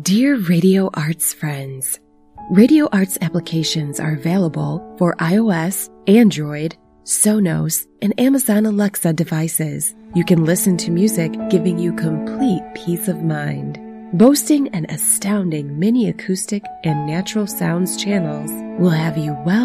Dear Radio Arts friends, Radio Arts applications are available for iOS, Android, Sonos, and Amazon Alexa devices. You can listen to music, giving you complete peace of mind. Boasting an astounding mini acoustic and natural sounds channels will have you well